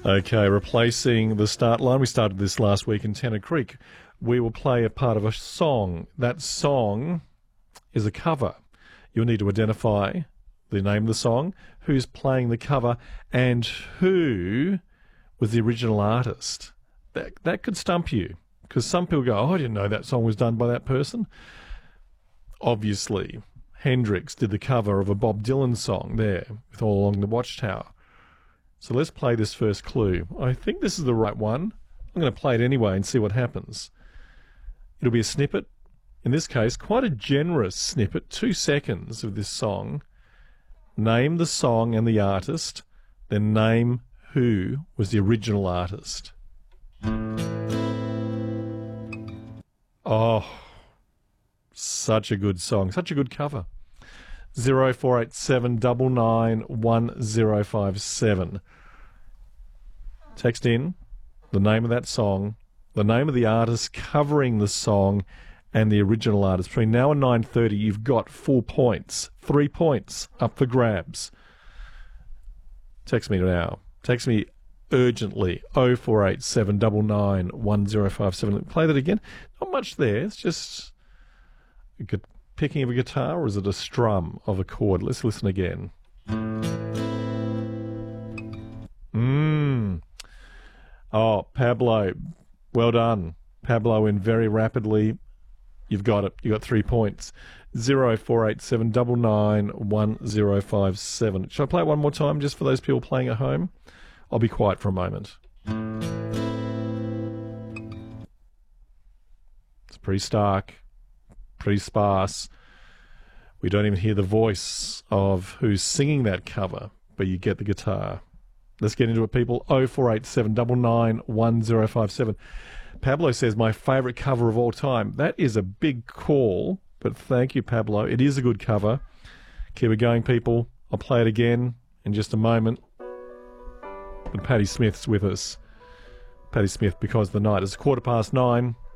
Okay, replacing the start line. We started this last week in Tennant Creek. We will play a part of a song. That song is a cover. You'll need to identify the name of the song, who's playing the cover, and who was the original artist. That could stump you, because some people go, oh, I didn't know that song was done by that person. Obviously, Hendrix did the cover of a Bob Dylan song there, with All Along the Watchtower. So let's play this first clue. I think this is the right one. I'm going to play it anyway and see what happens. It'll be a snippet. In this case, quite a generous snippet, 2 seconds of this song. Name the song and the artist, then name who was the original artist. Oh, such a good song, such a good cover. 0487 99 1057. Text in the name of that song, the name of the artist covering the song, and the original artist. Between now and 9:30, you've got 4 points, 3 points up for grabs. Text me now. Text me urgently. 0487 99 1057. Play that again. Not much there. It's just picking of a guitar, or is it a strum of a chord? Let's listen again. Oh, Pablo, well done. Pablo in very rapidly. You've got it. You got 3 points. 0487 99 1057. Shall I play it one more time just for those people playing at home? I'll be quiet for a moment. It's pretty stark, pretty sparse. We don't even hear the voice of who's singing that cover, but you get the guitar. Let's get into it, people. 0487 99 1057. Pablo says, my favourite cover of all time. That is a big call, but thank you, Pablo. It is a good cover. Keep it going, people. I'll play it again in just a moment. But Patti Smith's with us. Patti Smith, Because the Night. It's 9:15.